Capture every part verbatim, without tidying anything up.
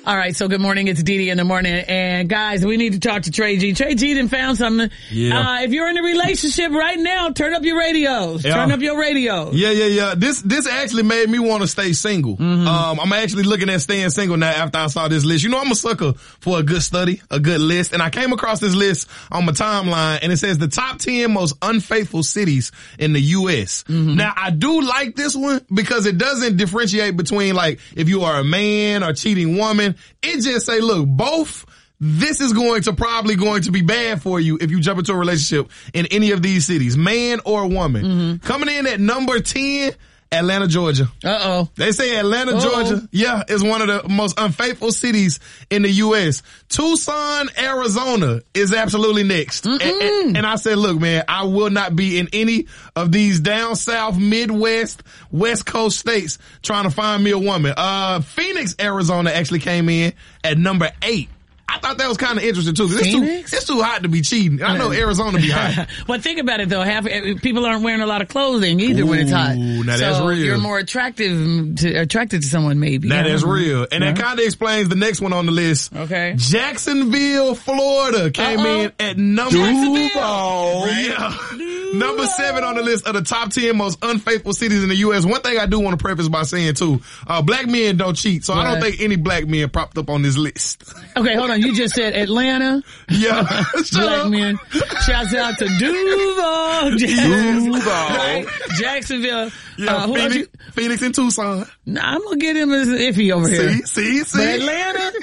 All right, so good morning. It's Dee Dee in the morning. And guys, we need to talk to Trey G. Trey G done found something. Yeah. Uh, if you're in a relationship right now, turn up your radios. Yeah. Turn up your radios. Yeah, yeah, yeah. This, this actually made me want to stay single. Mm-hmm. Um, I'm actually looking at staying single now after I saw this list. You know, I'm a sucker for a good study, a good list. And I came across this list on my timeline and it says the top ten most unfaithful cities in the U S. Mm-hmm. Now, I do like this one because it doesn't differentiate between like if you are a man or cheating woman. It just say, look, both, this is going to probably going to be bad for you if you jump into a relationship in any of these cities, man or woman. Mm-hmm. Coming in at number ten, Atlanta, Georgia. Uh-oh. They say Atlanta, Uh-oh. Georgia, yeah, is one of the most unfaithful cities in the U S. Tucson, Arizona is absolutely next. And, and, and I said, look, man, I will not be in any of these down south, Midwest, West Coast states trying to find me a woman. Uh, Phoenix, Arizona actually came in at number eight. I thought that was kind of interesting too. It's too, it's too hot to be cheating. I know Arizona be hot. Well, think about it though. Half people aren't wearing a lot of clothing either. Ooh, when it's hot. Now so that's real. You're more attractive to, attracted to someone maybe. That yeah. is real. And yeah. that kind of explains the next one on the list. Okay. Jacksonville, Florida came Uh-oh. in at number Jacksonville. Right. Yeah. Number seven on the list of the top ten most unfaithful cities in the U S. One thing I do want to preface by saying too, uh, black men don't cheat. So right. I don't think any black men popped up on this list. Okay, hold on. You just said Atlanta. Yeah. Black men. Shouts out to Duval. Duval. Right? Jacksonville. Yeah, uh, who Phoenix, you? Phoenix and Tucson. Nah, I'm gonna get him as iffy over here. See, see, see. But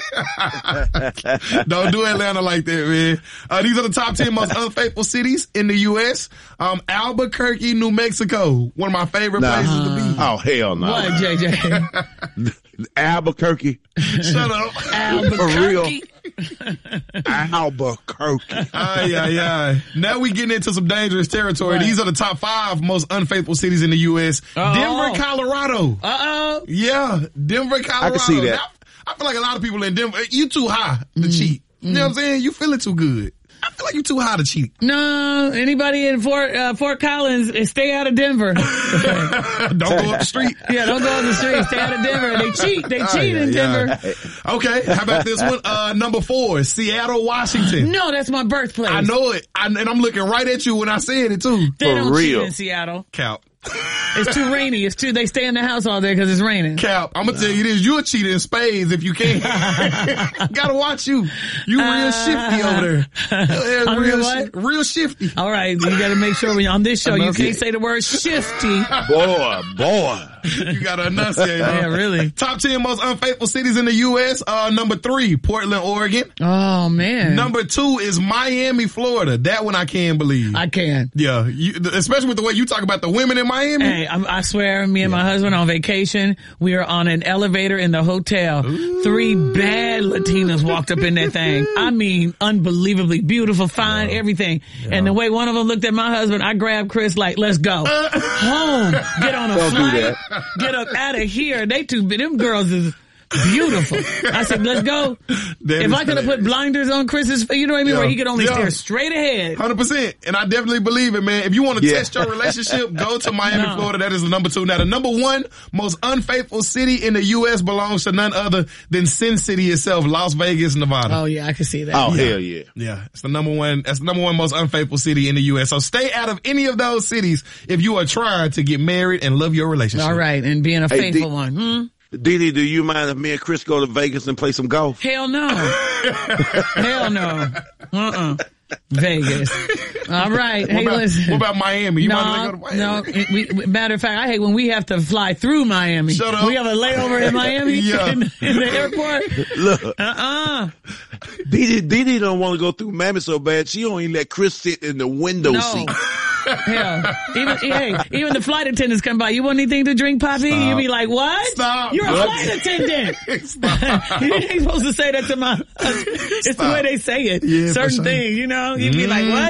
Atlanta? Don't do Atlanta like that, man. Uh, these are the top ten most unfaithful cities in the U S. Um, Albuquerque, New Mexico. One of my favorite nah. places to be. Oh, hell no. What, J J? Albuquerque. Shut up. Albuquerque. For real. Albuquerque. Ay, ay, ay. Now we getting into some dangerous territory. Right. These are the top five most unfaithful cities in the U S. Uh-oh. Denver, Colorado. Uh-oh. Yeah, Denver, Colorado. I can see that. I, I feel like a lot of people in Denver, you too high to mm. cheat. Mm. You know what I'm saying? You feeling too good. I feel like you too high to cheat. No, anybody in Fort uh, Fort Collins, stay out of Denver. Don't go up the street. Yeah, don't go up the street. Stay out of Denver. They cheat. They cheat oh, yeah, in Denver. Yeah. Okay, how about this one? Uh, number four, Seattle, Washington. No, that's my birthplace. I know it, I, and I'm looking right at you when I said it too. They For don't real. cheat in Seattle. Cap. It's too rainy. It's too. They stay in the house all day because it's raining. Cap, I'm gonna tell you this: you're a cheater in spades if you can. Gotta watch you. You real uh, shifty over there. Yeah, I'm real, real what? real shifty. All right, you got to make sure when you're on this show you can't say the word shifty. Boy, boy. You gotta enunciate. Yeah, really. Top ten most unfaithful cities in the U S. Uh, number three, Portland, Oregon. Oh man. Number two is Miami, Florida. That one I can believe. I can. Yeah, you, especially with the way you talk about the women in Miami. Hey, I, I swear, me and yeah. my husband on vacation, we are on an elevator in the hotel. Ooh. Three bad Latinas walked up in that thing. I mean, unbelievably beautiful, fine, yeah. everything. Yeah. And the way one of them looked at my husband, I grabbed Chris like, let's go. Uh, Home. Get on a Don't flight. Do that. Get up out of here. They too, them girls is beautiful. I said, let's go. That if I could have put blinders on Chris's, you know what I mean, yeah. where he could only yeah. stare straight ahead. one hundred percent. And I definitely believe it, man. If you want to yeah. test your relationship, go to Miami, no. Florida. That is the number two. Now, the number one most unfaithful city in the U S belongs to none other than Sin City itself, Las Vegas, Nevada. Oh, yeah, I can see that. Oh, yeah. hell yeah. Yeah, it's the number one, that's the number one most unfaithful city in the U S. So stay out of any of those cities if you are trying to get married and love your relationship. All right, and being a hey, faithful D- one. Hmm? Dee Dee, do you mind if me and Chris go to Vegas and play some golf? Hell no. Hell no. Uh-uh. Vegas. All right. What, hey, about, listen. what about Miami? You no, mind if I go to Miami? No. We, we, matter of fact, I hate when we have to fly through Miami. Shut up. We have a layover in Miami yeah. in, in the airport. Look. Uh-uh. Dee Dee, Dee Dee don't want to go through Miami so bad, she only let Chris sit in the window no. seat. Hell, even hey, even the flight attendants come by. You want anything to drink, Poppy? Stop. You be like, what? Stop. You're a what? flight attendant. You ain't supposed to say that to my husband. It's Stop. the way they say it. Yeah, Certain sure. things, you know. You'd be mm. like, what?